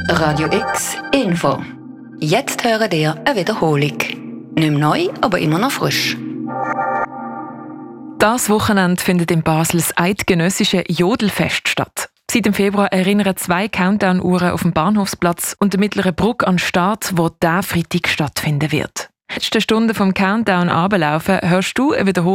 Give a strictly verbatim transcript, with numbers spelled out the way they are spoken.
Radio X Info. Jetzt hören ihr eine Wiederholung. Nicht mehr neu, aber immer noch frisch. Das Wochenende findet in Basel das eidgenössische Jodelfest statt. Seit dem Februar erinnern zwei Countdown-Uhren auf dem Bahnhofsplatz und der Mittleren Brücke an den Start, wo der Freitag stattfinden wird. In der letzten Stunde vom Countdown runterlaufen hörst du eine Wiederholung